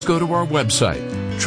Go to our website,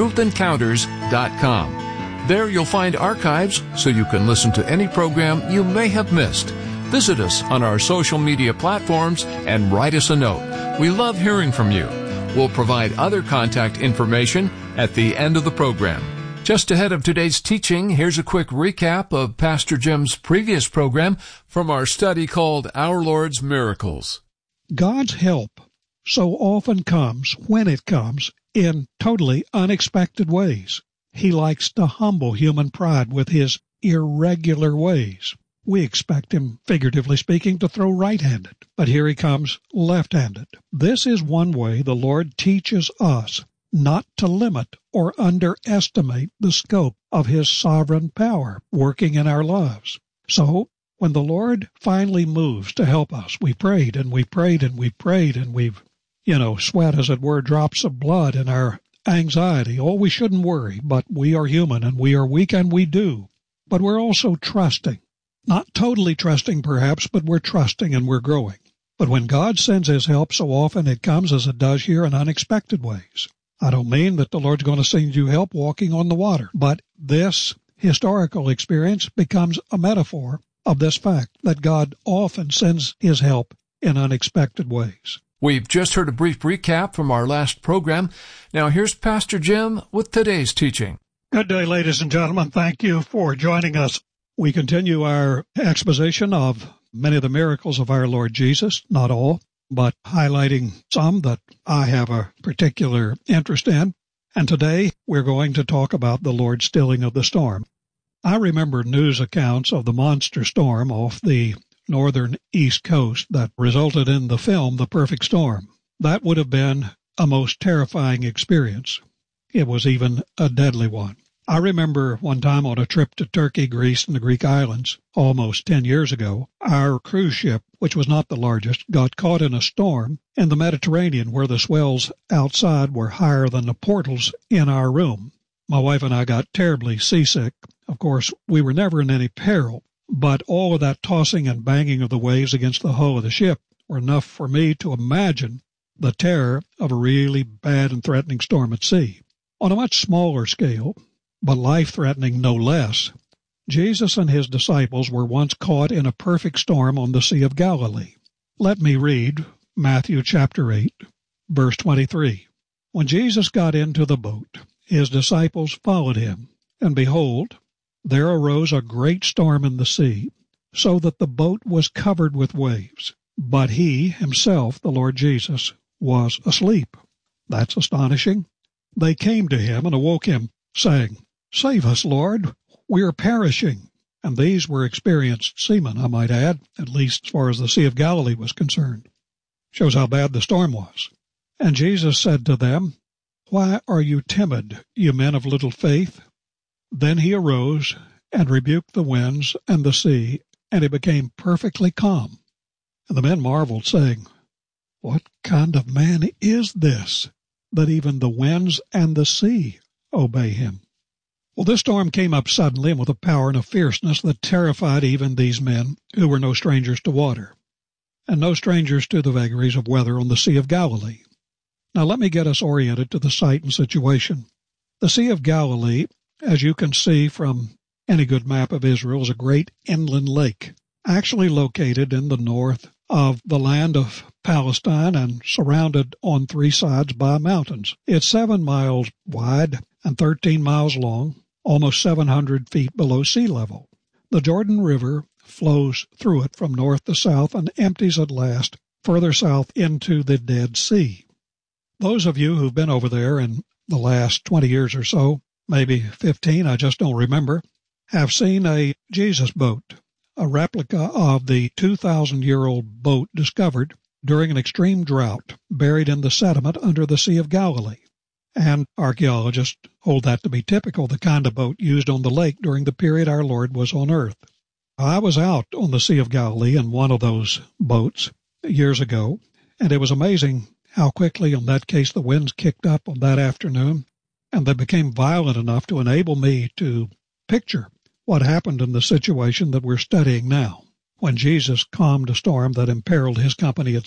truthencounters.com. There you'll find archives so you can listen to any program you may have missed. Visit us on our social media platforms and write us a note. We love hearing from you. We'll provide other contact information at the end of the program. Just ahead of today's teaching, here's a quick recap of Pastor Jim's previous program from our study called Our Lord's Miracles. God's help so often comes, when it comes, in totally unexpected ways. He likes to humble human pride with his irregular ways. We expect him, figuratively speaking, to throw right-handed, but here he comes left-handed. This is one way the Lord teaches us not to limit or underestimate the scope of his sovereign power working in our lives. So, when the Lord finally moves to help us, we prayed and we prayed and we prayed and we've, sweat, as it were, drops of blood in our anxiety. Oh, we shouldn't worry, but we are human and we are weak and we do. But we're also trusting. Not totally trusting, perhaps, but we're trusting and we're growing. But when God sends his help, so often it comes, as it does here, in unexpected ways. I don't mean that the Lord's going to send you help walking on the water, but this historical experience becomes a metaphor of this fact that God often sends his help in unexpected ways. We've just heard a brief recap from our last program. Now here's Pastor Jim with today's teaching. Good day, ladies and gentlemen. Thank you for joining us. We continue our exposition of many of the miracles of our Lord Jesus, not all, but highlighting some that I have a particular interest in. And today we're going to talk about the Lord's stilling of the storm. I remember news accounts of the monster storm off the northern East Coast that resulted in the film The Perfect Storm. That would have been a most terrifying experience. It was even a deadly one. I remember one time on a trip to Turkey, Greece, and the Greek islands, almost 10 years ago, our cruise ship, which was not the largest, got caught in a storm in the Mediterranean where the swells outside were higher than the portals in our room. My wife and I got terribly seasick. Of course, we were never in any peril, but all of that tossing and banging of the waves against the hull of the ship were enough for me to imagine the terror of a really bad and threatening storm at sea. On a much smaller scale, but life-threatening no less, Jesus and his disciples were once caught in a perfect storm on the Sea of Galilee. Let me read Matthew chapter 8, verse 23. When Jesus got into the boat, his disciples followed him, and behold, there arose a great storm in the sea, so that the boat was covered with waves. But he himself, the Lord Jesus, was asleep. That's astonishing. They came to him and awoke him, saying, "Save us, Lord, we are perishing." And these were experienced seamen, I might add, at least as far as the Sea of Galilee was concerned. Shows how bad the storm was. And Jesus said to them, "Why are you timid, you men of little faith?" Then he arose and rebuked the winds and the sea, and it became perfectly calm. And the men marveled, saying, "What kind of man is this, that even the winds and the sea obey him?" Well, this storm came up suddenly and with a power and a fierceness that terrified even these men, who were no strangers to water, and no strangers to the vagaries of weather on the Sea of Galilee. Now let me get us oriented to the site and situation. The Sea of Galilee, as you can see from any good map of Israel, is a great inland lake, actually located in the north of the land of Palestine and surrounded on three sides by mountains. It's 7 miles wide and 13 miles long, almost 700 feet below sea level. The Jordan River flows through it from north to south and empties at last further south into the Dead Sea. Those of you who've been over there in the last 20 years or so, maybe 15, I just don't remember, have seen a Jesus boat, a replica of the 2,000-year-old boat discovered during an extreme drought buried in the sediment under the Sea of Galilee. And archaeologists hold that to be typical, the kind of boat used on the lake during the period our Lord was on earth. I was out on the Sea of Galilee in one of those boats years ago, and it was amazing how quickly, in that case, the winds kicked up on that afternoon, and they became violent enough to enable me to picture what happened in the situation that we're studying now, when Jesus calmed a storm that imperiled his company at sea.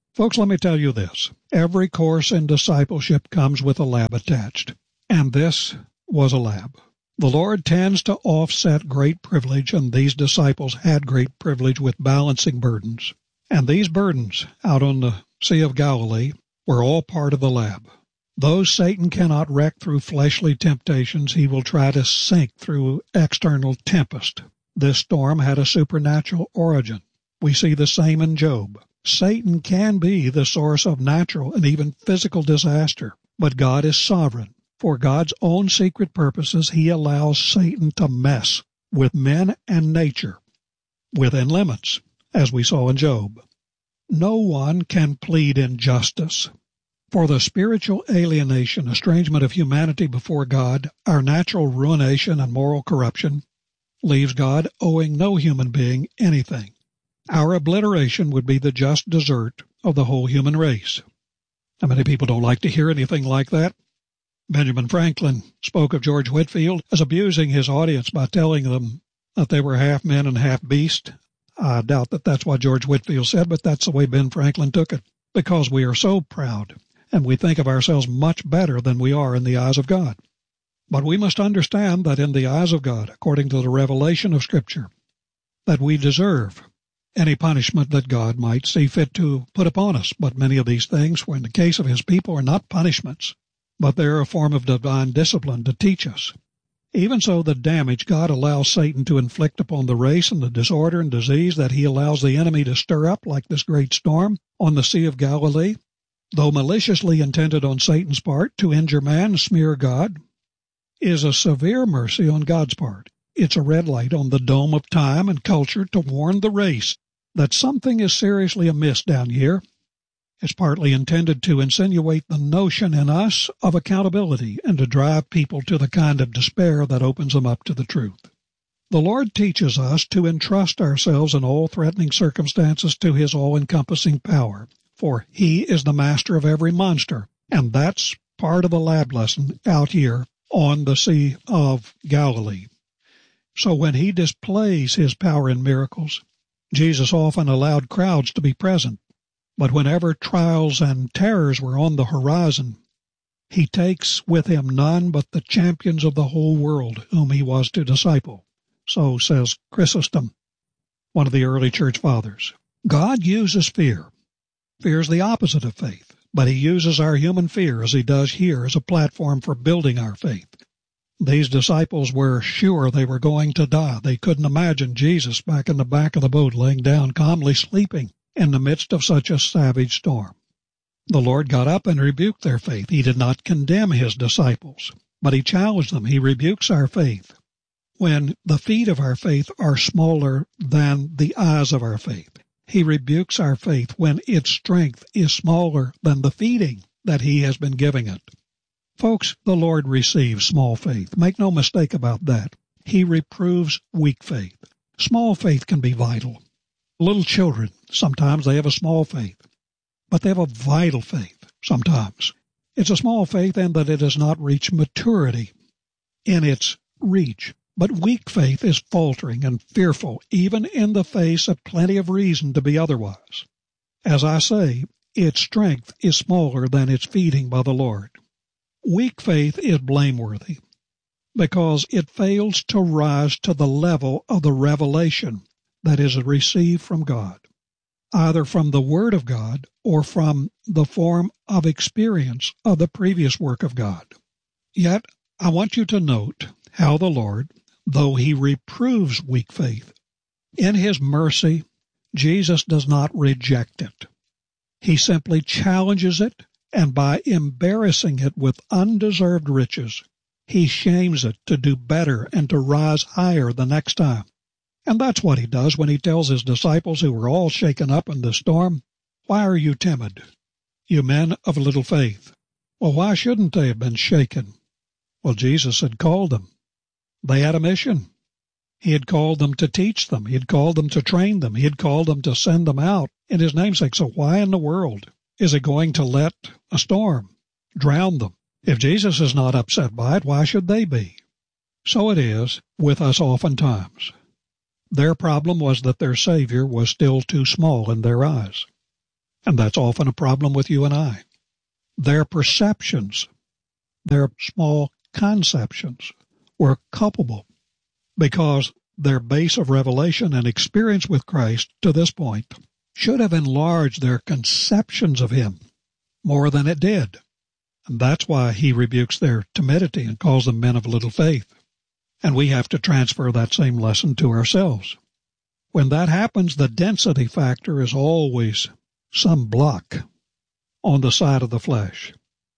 Folks, let me tell you this. Every course in discipleship comes with a lab attached, and this was a lab. The Lord tends to offset great privilege, and these disciples had great privilege with balancing burdens. And these burdens out on the Sea of Galilee were all part of the lab. Those Satan cannot wreck through fleshly temptations, he will try to sink through external tempest. This storm had a supernatural origin. We see the same in Job. Satan can be the source of natural and even physical disaster, but God is sovereign. For God's own secret purposes, he allows Satan to mess with men and nature within limits, as we saw in Job. No one can plead injustice. For the spiritual alienation, estrangement of humanity before God, our natural ruination and moral corruption, leaves God owing no human being anything. Our obliteration would be the just desert of the whole human race. Now, many people don't like to hear anything like that. Benjamin Franklin spoke of George Whitefield as abusing his audience by telling them that they were half men and half beast. I doubt that that's what George Whitefield said, but that's the way Ben Franklin took it, because we are so proud and we think of ourselves much better than we are in the eyes of God. But we must understand that in the eyes of God, according to the revelation of Scripture, that we deserve any punishment that God might see fit to put upon us. But many of these things, in the case of his people, are not punishments, but they're a form of divine discipline to teach us. Even so, the damage God allows Satan to inflict upon the race and the disorder and disease that he allows the enemy to stir up like this great storm on the Sea of Galilee, though maliciously intended on Satan's part to injure man and smear God, is a severe mercy on God's part. It's a red light on the dome of time and culture to warn the race that something is seriously amiss down here. It's partly intended to insinuate the notion in us of accountability and to drive people to the kind of despair that opens them up to the truth. The Lord teaches us to entrust ourselves in all threatening circumstances to his all-encompassing power, for he is the master of every monster, and that's part of the lab lesson out here on the Sea of Galilee. So when he displays his power in miracles, Jesus often allowed crowds to be present. But whenever trials and terrors were on the horizon, he takes with him none but the champions of the whole world whom he was to disciple. So says Chrysostom, one of the early church fathers. God uses fear. Fear is the opposite of faith, but he uses our human fear, as he does here, as a platform for building our faith. These disciples were sure they were going to die. They couldn't imagine Jesus back in the back of the boat laying down, calmly sleeping in the midst of such a savage storm. The Lord got up and rebuked their faith. He did not condemn his disciples, but he challenged them. He rebukes our faith. When the feet of our faith are smaller than the eyes of our faith, he rebukes our faith when its strength is smaller than the feeding that he has been giving it. Folks, the Lord receives small faith. Make no mistake about that. He reproves weak faith. Small faith can be vital. Little children, sometimes they have a small faith, but they have a vital faith sometimes. It's a small faith in that it has not reached maturity in its reach. But weak faith is faltering and fearful, even in the face of plenty of reason to be otherwise. As I say, its strength is smaller than its feeding by the Lord. Weak faith is blameworthy because it fails to rise to the level of the revelation that is received from God, either from the Word of God or from the form of experience of the previous work of God. Yet, I want you to note how the Lord, though he reproves weak faith, in his mercy, Jesus does not reject it. He simply challenges it, and by embarrassing it with undeserved riches, he shames it to do better and to rise higher the next time. And that's what he does when he tells his disciples, who were all shaken up in the storm, "Why are you timid, you men of little faith?" Well, why shouldn't they have been shaken? Well, Jesus had called them. They had a mission. He had called them to teach them. He had called them to train them. He had called them to send them out in his namesake. So why in the world is he going to let a storm drown them? If Jesus is not upset by it, why should they be? So it is with us oftentimes. Their problem was that their Savior was still too small in their eyes. And that's often a problem with you and I. Their perceptions, their small conceptions were culpable because their base of revelation and experience with Christ to this point should have enlarged their conceptions of him more than it did. And that's why he rebukes their timidity and calls them men of little faith. And we have to transfer that same lesson to ourselves. When that happens, the density factor is always some block on the side of the flesh.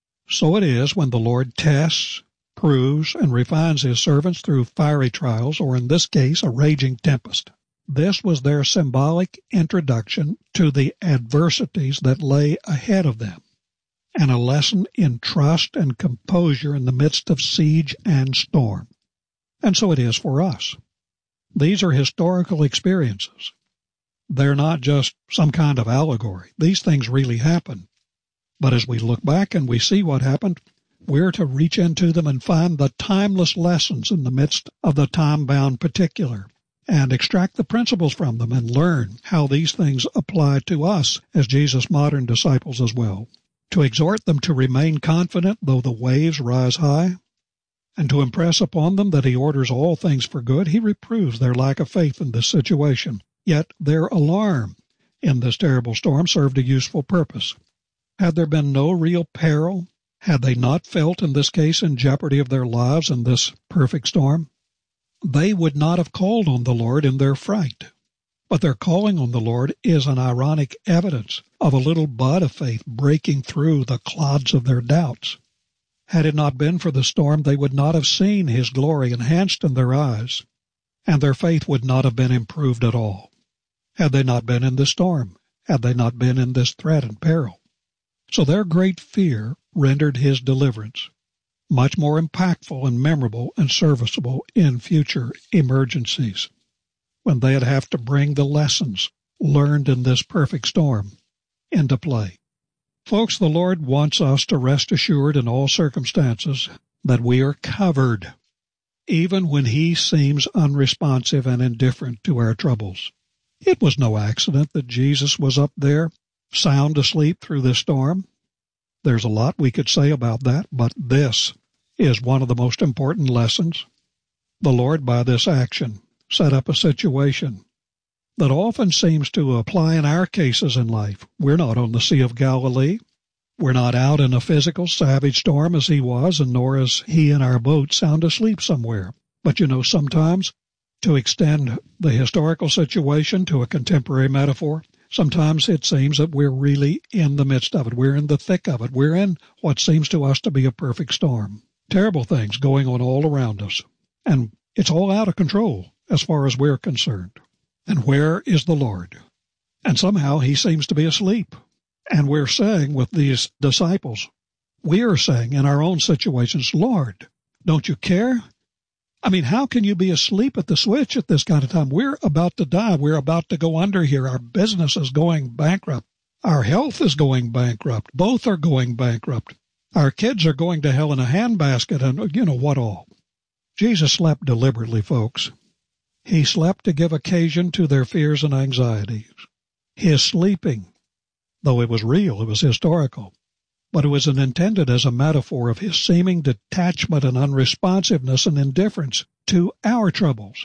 So it is when the Lord tests, proves, and refines his servants through fiery trials, or in this case, a raging tempest. This was their symbolic introduction to the adversities that lay ahead of them, and a lesson in trust and composure in the midst of siege and storm. And so it is for us. These are historical experiences. They're not just some kind of allegory. These things really happen. But as we look back and we see what happened, we're to reach into them and find the timeless lessons in the midst of the time-bound particular and extract the principles from them and learn how these things apply to us as Jesus' modern disciples as well. To exhort them to remain confident though the waves rise high, and to impress upon them that he orders all things for good, he reproves their lack of faith in this situation. Yet their alarm in this terrible storm served a useful purpose. Had there been no real peril, had they not felt in this case in jeopardy of their lives in this perfect storm, they would not have called on the Lord in their fright. But their calling on the Lord is an ironic evidence of a little bud of faith breaking through the clods of their doubts. Had it not been for the storm, they would not have seen his glory enhanced in their eyes, and their faith would not have been improved at all. Had they not been in this storm, had they not been in this threat and peril. So their great fear rendered his deliverance much more impactful and memorable and serviceable in future emergencies, when they'd have to bring the lessons learned in this perfect storm into play. Folks, the Lord wants us to rest assured in all circumstances that we are covered, even when he seems unresponsive and indifferent to our troubles. It was no accident that Jesus was up there, sound asleep through this storm. There's a lot we could say about that, but this is one of the most important lessons. The Lord, by this action, set up a situation that often seems to apply in our cases in life. We're not on the Sea of Galilee. We're not out in a physical savage storm as he was, and nor is he in our boat sound asleep somewhere. But sometimes, to extend the historical situation to a contemporary metaphor, sometimes it seems that we're really in the midst of it. We're in the thick of it. We're in what seems to us to be a perfect storm. Terrible things going on all around us. And it's all out of control as far as we're concerned. And where is the Lord? And somehow he seems to be asleep. And we're saying with these disciples, we are saying in our own situations, Lord, don't you care? I mean, how can you be asleep at the switch at this kind of time? We're about to die. We're about to go under here. Our business is going bankrupt. Our health is going bankrupt. Both are going bankrupt. Our kids are going to hell in a handbasket, and you know what all. Jesus slept deliberately, folks. He slept to give occasion to their fears and anxieties. His sleeping, though it was real, it was historical, but it was intended as a metaphor of his seeming detachment and unresponsiveness and indifference to our troubles.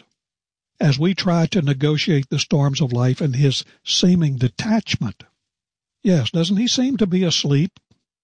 As we try to negotiate the storms of life in his seeming detachment. Yes, doesn't he seem to be asleep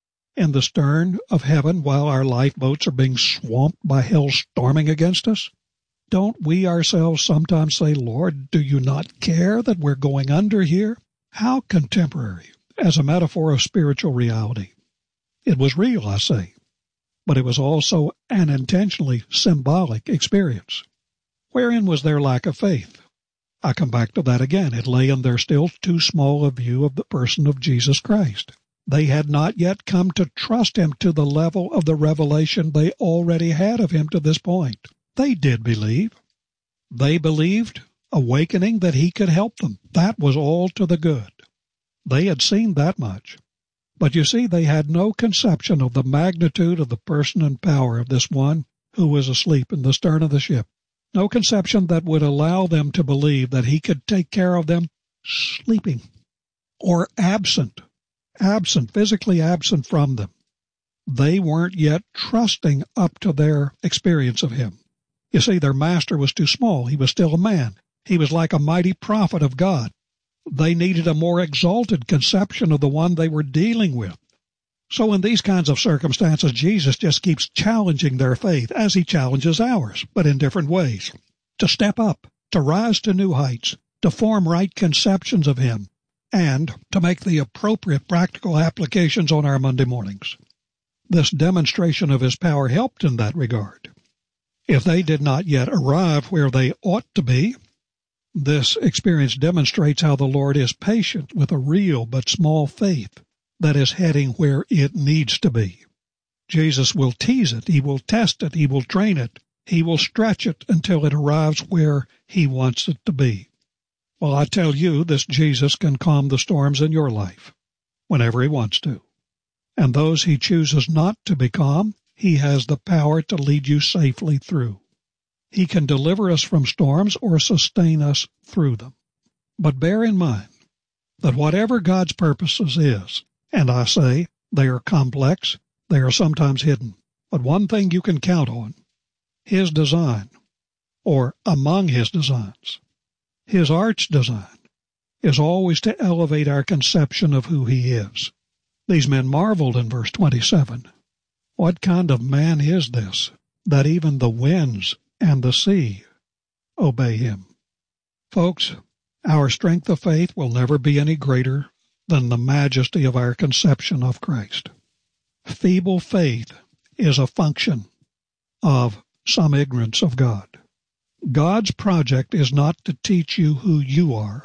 in the stern of heaven while our lifeboats are being swamped by hell storming against us? Don't we ourselves sometimes say, Lord, do you not care that we're going under here? How contemporary as a metaphor of spiritual reality. It was real, I say, but it was also an intentionally symbolic experience. Wherein was their lack of faith? I come back to that again. It lay in their still too small a view of the person of Jesus Christ. They had not yet come to trust him to the level of the revelation they already had of him to this point. They did believe. They believed, awakening, that he could help them. That was all to the good. They had seen that much. But you see, they had no conception of the magnitude of the person and power of this one who was asleep in the stern of the ship. No conception that would allow them to believe that he could take care of them sleeping or absent, physically absent from them. They weren't yet trusting up to their experience of him. You see, their master was too small. He was still a man. He was like a mighty prophet of God. They needed a more exalted conception of the one they were dealing with. So in these kinds of circumstances, Jesus just keeps challenging their faith as he challenges ours, but in different ways. To step up, to rise to new heights, to form right conceptions of him, and to make the appropriate practical applications on our Monday mornings. This demonstration of his power helped in that regard. If they did not yet arrive where they ought to be, this experience demonstrates how the Lord is patient with a real but small faith that is heading where it needs to be. Jesus will tease it, he will test it, he will train it, he will stretch it until it arrives where he wants it to be. Well, I tell you, this Jesus can calm the storms in your life whenever he wants to. And those he chooses not to be calm, he has the power to lead you safely through. He can deliver us from storms or sustain us through them. But bear in mind that whatever God's purposes is, and I say they are complex, they are sometimes hidden, but one thing you can count on, his design, or among his designs, his arch design, is always to elevate our conception of who he is. These men marveled in verse 27. What kind of man is this, that even the winds and the sea obey him? Folks, our strength of faith will never be any greater than the majesty of our conception of Christ. Feeble faith is a function of some ignorance of God. God's project is not to teach you who you are,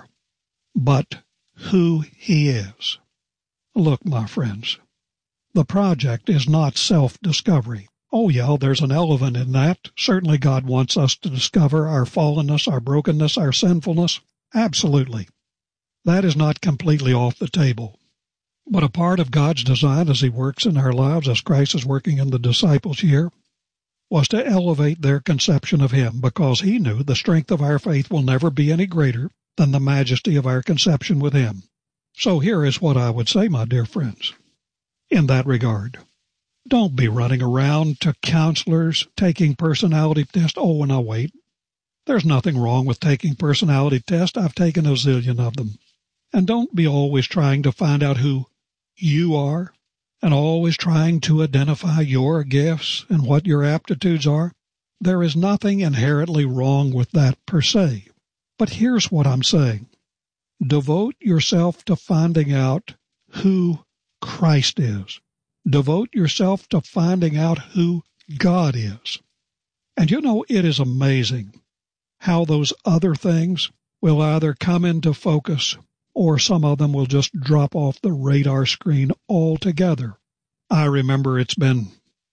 but who he is. Look, my friends, the project is not self-discovery. Oh, yeah, there's an element in that. Certainly God wants us to discover our fallenness, our brokenness, our sinfulness. Absolutely. That is not completely off the table. But a part of God's design as he works in our lives, as Christ is working in the disciples here, was to elevate their conception of him, because he knew the strength of our faith will never be any greater than the majesty of our conception with him. So here is what I would say, my dear friends, in that regard. Don't be running around to counselors, taking personality tests. Oh, and I'll wait. There's nothing wrong with taking personality tests. I've taken a zillion of them. And don't be always trying to find out who you are and always trying to identify your gifts and what your aptitudes are. There is nothing inherently wrong with that per se. But here's what I'm saying. Devote yourself to finding out who Christ is. Devote yourself to finding out who God is. And you know, it is amazing how those other things will either come into focus or some of them will just drop off the radar screen altogether. I remember it's been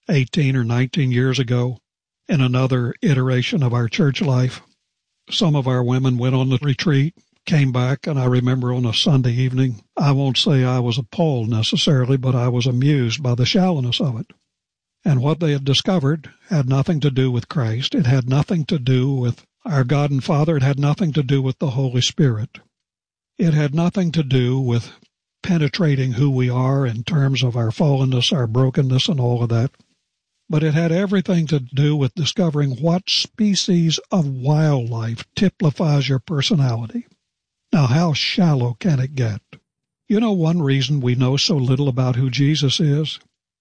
18 or 19 years ago, in another iteration of our church life, some of our women went on the retreat, came back, and I remember on a Sunday evening, I won't say I was appalled necessarily, but I was amused by the shallowness of it. And what they had discovered had nothing to do with Christ. It had nothing to do with our God and Father. It had nothing to do with the Holy Spirit. It had nothing to do with penetrating who we are in terms of our fallenness, our brokenness, and all of that. But it had everything to do with discovering what species of wildlife typifies your personality. Now, how shallow can it get? You know, one reason we know so little about who Jesus is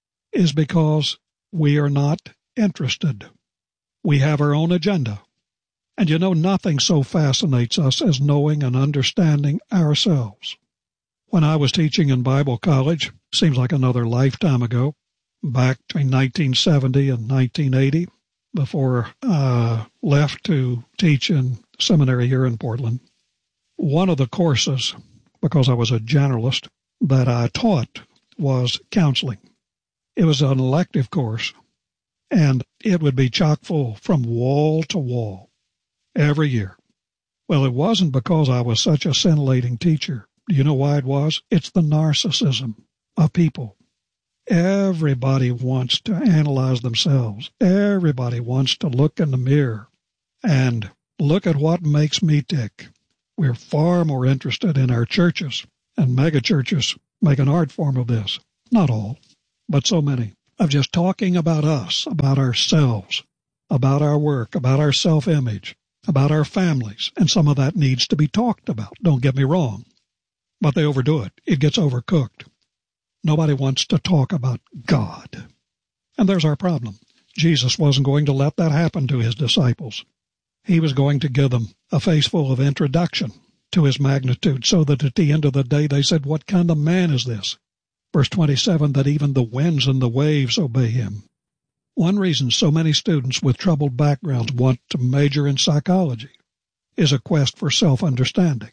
because we are not interested. We have our own agenda. And you know, nothing so fascinates us as knowing and understanding ourselves. When I was teaching in Bible college, seems like another lifetime ago, back between 1970 and 1980, before I left to teach in seminary here in Portland, one of the courses, because I was a generalist, that I taught was counseling. It was an elective course, and it would be chock full from wall to wall every year. Well, it wasn't because I was such a scintillating teacher. Do you know why it was? It's the narcissism of people. Everybody wants to analyze themselves. Everybody wants to look in the mirror and look at what makes me tick. We're far more interested in our churches And megachurches make an art form of this. Not all, but so many. Of just talking about us, about ourselves, about our work, about our self-image, about our families. And some of that needs to be talked about. Don't get me wrong. But they overdo it. It gets overcooked. Nobody wants to talk about God. And there's our problem. Jesus wasn't going to let that happen to his disciples. He was going to give them a face full of introduction to his magnitude, so that at the end of the day they said, "What kind of man is this?" Verse 27, that even the winds and the waves obey him. One reason so many students with troubled backgrounds want to major in psychology is a quest for self-understanding.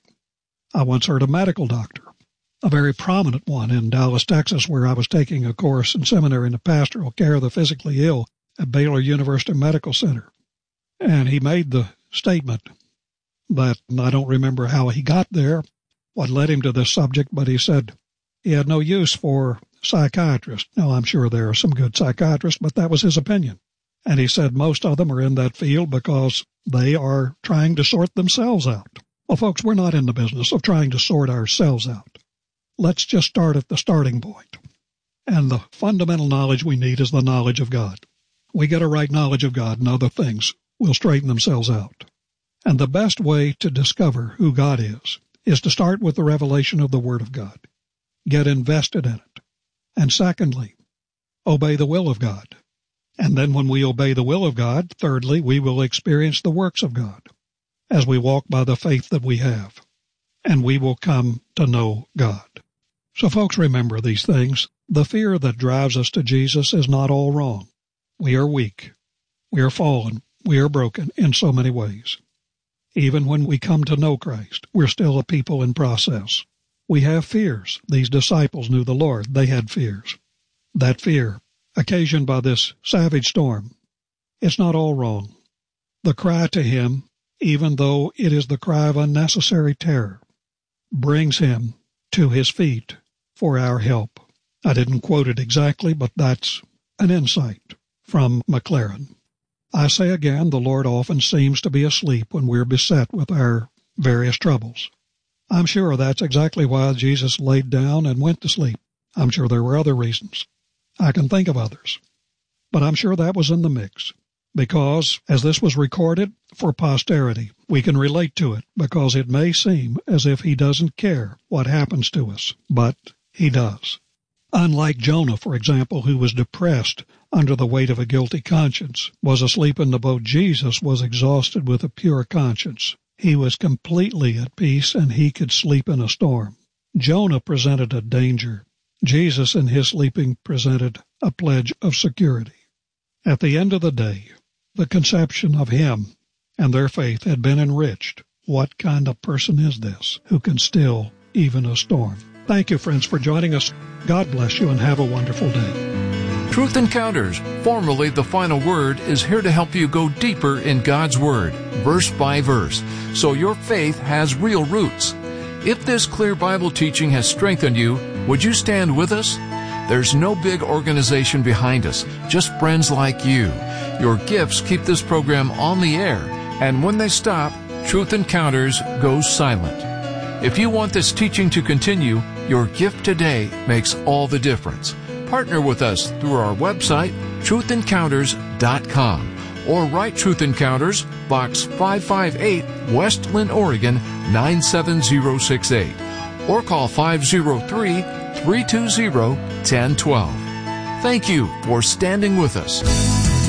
I once heard a medical doctor, a very prominent one in Dallas, Texas, where I was taking a course in seminary in the pastoral care of the physically ill at Baylor University Medical Center. And he made the statement that, I don't remember how he got there, what led him to this subject, but he said he had no use for psychiatrists. Now, I'm sure there are some good psychiatrists, but that was his opinion. And he said most of them are in that field because they are trying to sort themselves out. Well, folks, we're not in the business of trying to sort ourselves out. Let's just start at the starting point. And the fundamental knowledge we need is the knowledge of God. We get a right knowledge of God, and other things will straighten themselves out. And the best way to discover who God is to start with the revelation of the Word of God. Get invested in it. And secondly, obey the will of God. And then when we obey the will of God, thirdly, we will experience the works of God as we walk by the faith that we have. And we will come to know God. So folks, remember these things. The fear that drives us to Jesus is not all wrong. We are weak. We are fallen. We are broken in so many ways. Even when we come to know Christ, we're still a people in process. We have fears. These disciples knew the Lord. They had fears. That fear, occasioned by this savage storm, it's not all wrong. The cry to him, even though it is the cry of unnecessary terror, brings him to his feet for our help. I didn't quote it exactly, but that's an insight from McLaren. I say again, the Lord often seems to be asleep when we're beset with our various troubles. I'm sure that's exactly why Jesus laid down and went to sleep. I'm sure there were other reasons. I can think of others. But I'm sure that was in the mix. Because, as this was recorded for posterity, we can relate to it because it may seem as if he doesn't care what happens to us, but he does. Unlike Jonah, for example, who was depressed under the weight of a guilty conscience, was asleep in the boat, Jesus was exhausted with a pure conscience. He was completely at peace, and he could sleep in a storm. Jonah presented a danger. Jesus, in his sleeping, presented a pledge of security. At the end of the day, the conception of him and their faith had been enriched. What kind of person is this who can still even a storm? Thank you, friends, for joining us. God bless you and have a wonderful day. Truth Encounters, formerly The Final Word, is here to help you go deeper in God's Word, verse by verse, so your faith has real roots. If this clear Bible teaching has strengthened you, would you stand with us? There's no big organization behind us, just friends like you. Your gifts keep this program on the air, and when they stop, Truth Encounters goes silent. If you want this teaching to continue, your gift today makes all the difference. Partner with us through our website, truthencounters.com, or write Truth Encounters, Box 558, West Linn, Oregon 97068, or call 503-320-1012. Thank you for standing with us.